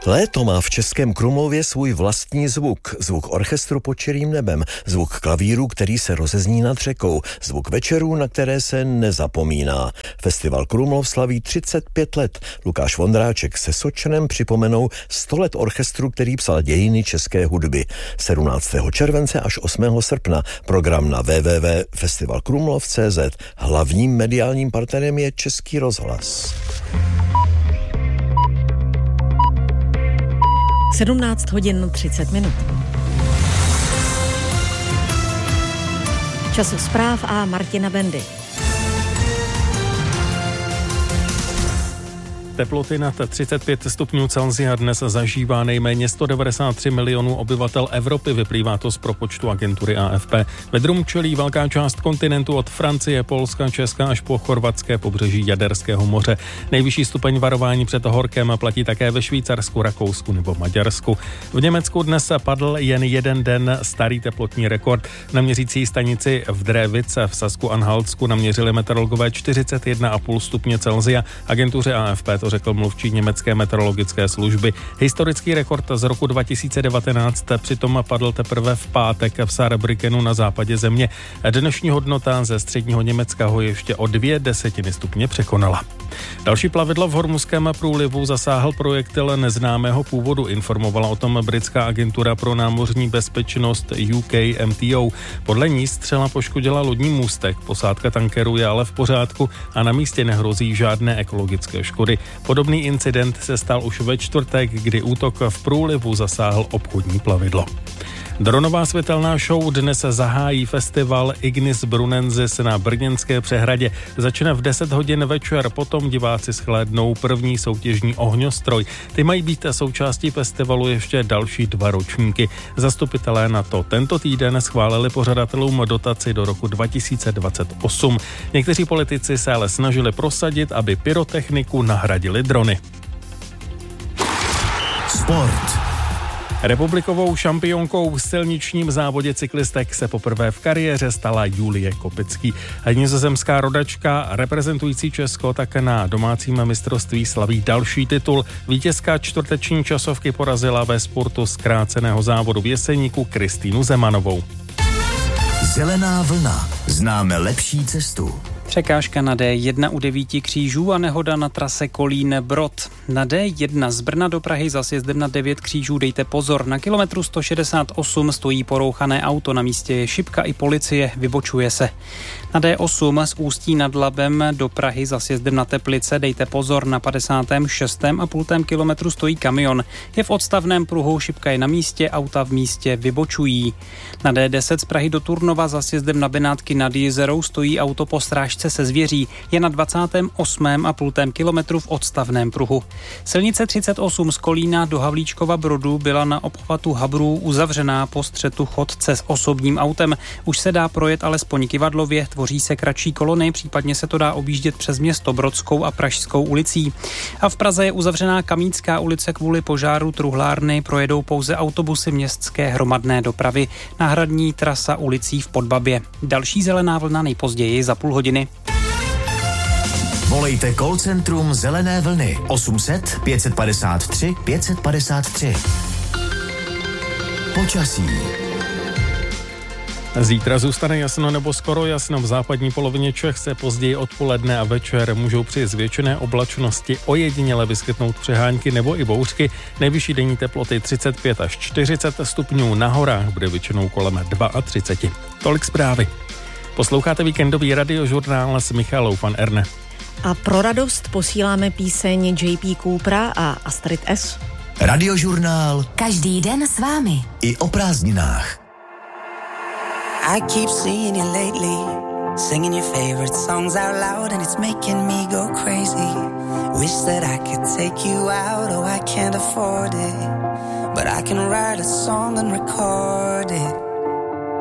Léto má v Českém Krumlově svůj vlastní zvuk. Zvuk orchestru pod čirým nebem, zvuk klavíru, který se rozezní nad řekou, zvuk večerů, na které se nezapomíná. Festival Krumlov slaví 35 let. Lukáš Vondráček se Sočanem připomenou 100 let orchestru, který psal dějiny české hudby. 17. července až 8. srpna. Program na www.festivalkrumlov.cz. Hlavním mediálním partnerem je Český rozhlas. 17 hodin 30 minut. Čas zpráv a Martina Bendy. Teploty nad 35 stupňů Celsia dnes zažívá nejméně 193 milionů obyvatel Evropy, vyplývá to z propočtu agentury AFP. Vedrům čelí velká část kontinentu od Francie, Polska, Česka až po chorvatské pobřeží Jaderského moře. Nejvyšší stupeň varování před horkem platí také ve Švýcarsku, Rakousku nebo Maďarsku. V Německu dnes padl jen jeden den starý teplotní rekord. Na měřící stanici v Drevice v Sasku-Anhaltsku naměřili meteorologové 41,5 stupně Celsia. Agentuře AFP to řekl mluvčí německé meteorologické služby. Historický rekord z roku 2019 přitom padl teprve v pátek v Saarbrückenu na západě země. Dnešní hodnota ze středního Německa ho ještě o 0,2 stupně překonala. Další plavidlo v Hormuzském průlivu zasáhl projektil neznámého původu, informovala o tom britská agentura pro námořní bezpečnost UK MTO. Podle ní střela poškodila lodní můstek, posádka tankeru je ale v pořádku a na místě nehrozí žádné ekologické škody. Podobný incident se stal už ve čtvrtek, kdy útok v průlivu zasáhl obchodní plavidlo. Dronová světelná show dnes zahájí festival Ignis Brunensis na Brněnské přehradě. Začne v 10 hodin večer, potom diváci shlédnou první soutěžní ohňostroj. Ty mají být součástí festivalu ještě další 2 ročníky. Zastupitelé na to tento týden schválili pořadatelům dotaci do roku 2028. Někteří politici se ale snažili prosadit, aby pyrotechniku nahradili drony. Sport. Republikovou šampionkou v silničním závodě cyklistek se poprvé v kariéře stala Julie Kopecký. Nizozemská rodačka reprezentující Česko tak na domácím mistrovství slaví další titul. Vítězka čtvrteční časovky porazila ve sportu zkráceného závodu v Jeseníku Kristýnu Zemanovou. Zelená vlna. Známe lepší cestu. Překážka na D1 u 9 křížů a nehoda na trase Kolín-Brod. Na D1 z Brna do Prahy za sjezdem na 9 křížů dejte pozor. Na kilometru 168 stojí porouchané auto, na místě je šipka i policie, vybočuje se. Na D8 z Ústí nad Labem do Prahy za sjezdem na Teplice dejte pozor, na 56,5 kilometru stojí kamion. Je v odstavném pruhu, šipka je na místě, auta v místě vybočují. Na D10 z Prahy do Turnova za sjezdem na Benátky nad Jizerou stojí auto po strážce se zvěří. Je na 28,5 kilometru v odstavném pruhu. Silnice 38 z Kolína do Havlíčkova Brodu byla na obchvatu Habrů uzavřená po střetu chodce s osobním autem. Už se dá projet alespoň kyvadlově, tvoří se kratší kolony, případně se to dá objíždět přes město Brodskou a Pražskou ulicí. A v Praze je uzavřená Kamínská ulice kvůli požáru truhlárny, projedou pouze autobusy městské hromadné dopravy. Náhradní trasa ulicí v Podbabě. Další zelená vlna nejpozději za půl hodiny. Volejte call centrum Zelené vlny 800 553 553. Počasí. Zítra zůstane jasno nebo skoro jasno. V západní polovině Čech se později odpoledne a večer můžou při zvětšené oblačnosti ojediněle vyskytnout přehánky nebo i bouřky. Nejvyšší denní teploty 35 až 40 stupňů, na horách bude většinou kolem 32. Tolik zprávy. Posloucháte víkendový radiožurnál s Michalou van Erne. A pro radost posíláme píseň J.P. Coopera a Astrid S. Radiožurnál. Každý den s vámi. I o prázdninách. I keep seeing you lately, singing your favorite songs out loud, and it's making me go crazy. Wish that I could take you out, oh I can't afford it, but I can write a song and record it.